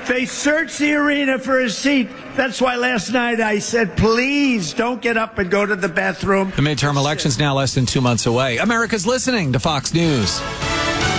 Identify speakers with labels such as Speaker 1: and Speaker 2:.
Speaker 1: They searched the arena for a seat. That's why last night I said, please don't get up and go to the bathroom.
Speaker 2: The midterm election's now less than 2 months away. America's listening to Fox News.